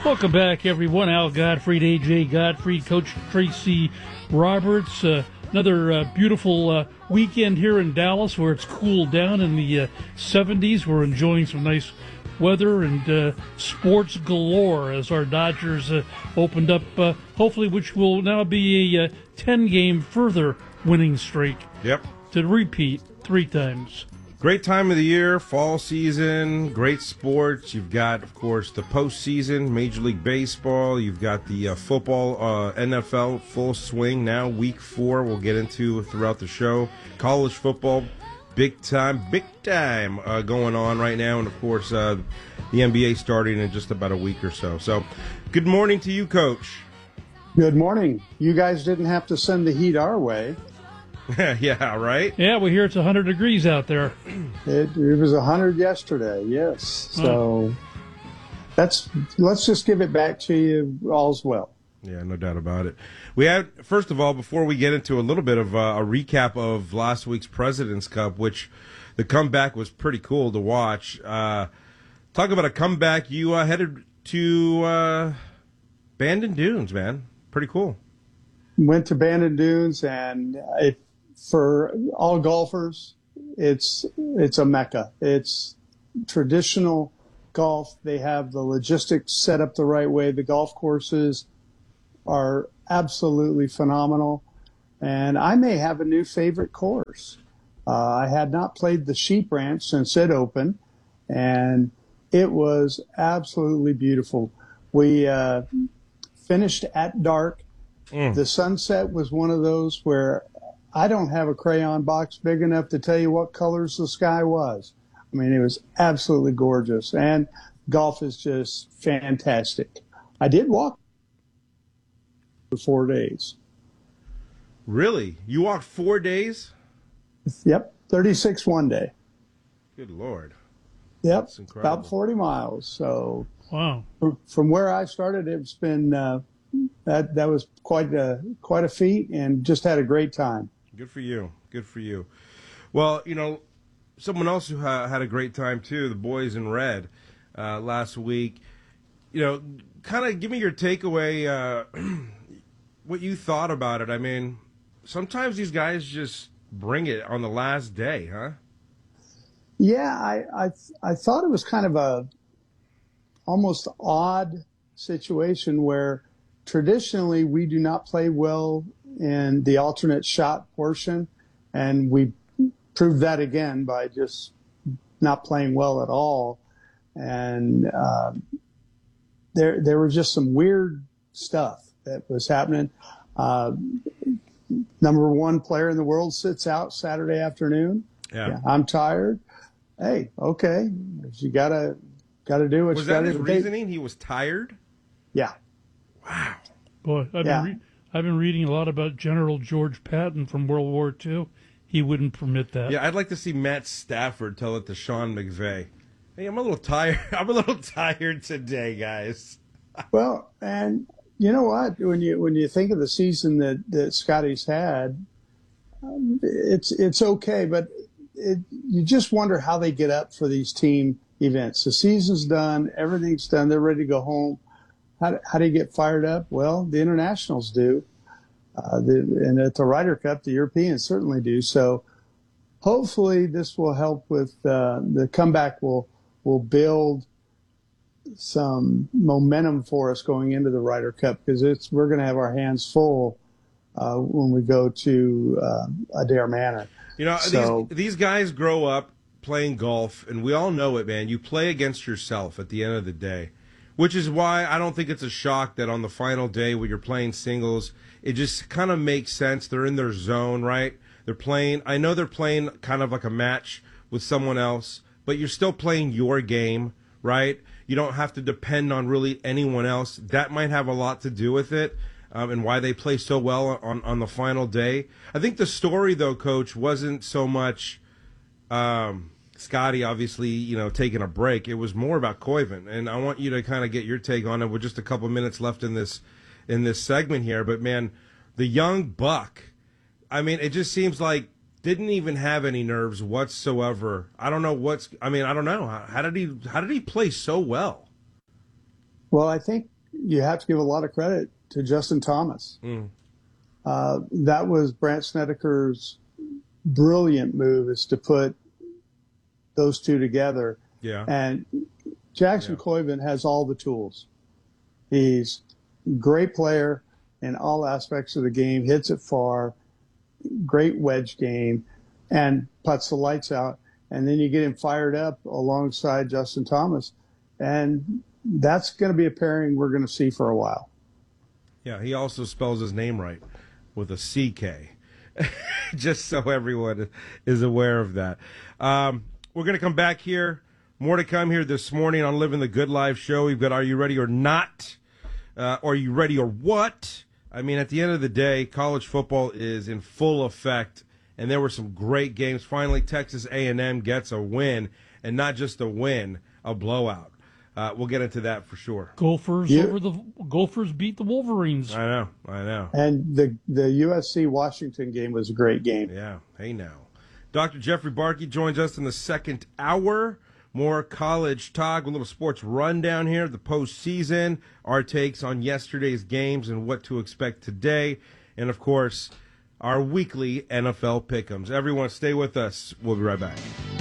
Welcome back, everyone. Al Gottfried, AJ Gottfried, Coach Tracy Roberts. Another beautiful weekend here in Dallas where it's cooled down in the 70s. We're enjoying some nice weather and sports galore as our Dodgers opened up, hopefully, which will now be a 10-game further winning streak. Yep. To repeat 3 times. Great time of the year, fall season, great sports. You've got, of course, the postseason, Major League Baseball. You've got the football, NFL, full swing now, week 4 we'll get into throughout the show. College football, big time going on right now. And, of course, the NBA starting in just about a week or so. So, good morning to you, Coach. Good morning. You guys didn't have to send the heat our way. Yeah, right? Yeah, we hear it's 100 degrees out there. It was 100 yesterday, yes. So let's just give it back to you. All's well. Yeah, no doubt about it. We had, first of all, before we get into a little bit of a recap of last week's President's Cup, which the comeback was pretty cool to watch. Talk about a comeback. You headed to Bandon Dunes, man. Pretty cool. Went to Bandon Dunes, and for all golfers, it's a mecca. It's traditional golf. They have the logistics set up the right way. The golf courses are absolutely phenomenal, and I may have a new favorite course. I had not played the Sheep Ranch since it opened, and it was absolutely beautiful. We finished at dark. The sunset was one of those where I don't have a crayon box big enough to tell you what colors the sky was. I mean, it was absolutely gorgeous, and golf is just fantastic. I did walk for 4 days. Really? You walked 4 days? Yep, 36 one day. Good Lord. Yep, That's incredible. about 40 miles. So Wow. From where I started, it's been that was quite a feat, and just had a great time. Good for you. Good for you. Well, you know, someone else who had a great time, too, the boys in red last week. You know, kind of give me your takeaway, what you thought about it. I mean, sometimes these guys just bring it on the last day, huh? Yeah, I thought it was kind of a almost odd situation where traditionally we do not play well in the alternate shot portion, and we proved that again by just not playing well at all. And there was just some weird stuff that was happening. Number 1 player in the world sits out Saturday afternoon. Yeah. I'm tired. Hey, okay, you gotta do what Was you that gotta his do. reasoning? He was tired? Yeah. Wow. Boy, I've been reading a lot about General George Patton from World War II. He wouldn't permit that. Yeah, I'd like to see Matt Stafford tell it to Sean McVay. Hey, I'm a little tired. I'm a little tired today, guys. Well, and you know what? When you think of the season that Scotty's had, it's okay, but you just wonder how they get up for these team events. The season's done, everything's done, they're ready to go home. How do you get fired up? Well, the internationals do, and at the Ryder Cup, the Europeans certainly do. So hopefully this will help with the comeback. Will build some momentum for us going into the Ryder Cup, because we're going to have our hands full when we go to Adair Manor. You know, these guys grow up playing golf, and we all know it, man. You play against yourself at the end of the day, which is why I don't think it's a shock that on the final day when you're playing singles, it just kind of makes sense. They're in their zone, right? They're playing. I know they're playing kind of like a match with someone else, but you're still playing your game, right? You don't have to depend on really anyone else. That might have a lot to do with it. And why they play so well on the final day. I think the story, though, Coach, wasn't so much Scotty, obviously, you know, taking a break. It was more about Koivu, and I want you to kind of get your take on it with just a couple minutes left in this segment here. But man, the young buck, I mean, it just seems like didn't even have any nerves whatsoever. I don't know. I don't know. How did he play so well? Well, I think you have to give a lot of credit to Justin Thomas. That was Brant Snedeker's brilliant move, is to put those two together. Yeah. And Jackson Coyban has all the tools. He's a great player in all aspects of the game, hits it far, great wedge game, and puts the lights out. And then you get him fired up alongside Justin Thomas. And that's going to be a pairing we're going to see for a while. Yeah, he also spells his name right with a CK, just so everyone is aware of that. We're going to come back here. More to come here this morning on Living the Good Life show. We've got Are You Ready or Not? Are You Ready or What? I mean, at the end of the day, college football is in full effect, and there were some great games. Finally, Texas A&M gets a win, and not just a win, a blowout. We'll get into that for sure. Gophers beat the Wolverines. I know. And the USC-Washington game was a great game. Yeah, hey now. Dr. Jeffrey Barkey joins us in the second hour. More college talk, a little sports rundown here, the postseason, our takes on yesterday's games and what to expect today, and, of course, our weekly NFL pick'ems. Everyone, stay with us. We'll be right back.